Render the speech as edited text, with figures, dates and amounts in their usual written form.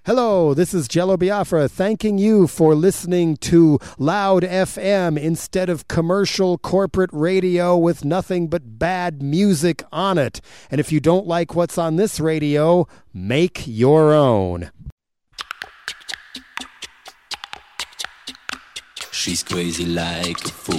Hello, this is Jello Biafra thanking you for listening to Loud FM instead of commercial corporate radio with nothing but bad music on it. And if you don't like what's on this radio, make your own. She's crazy like a fool.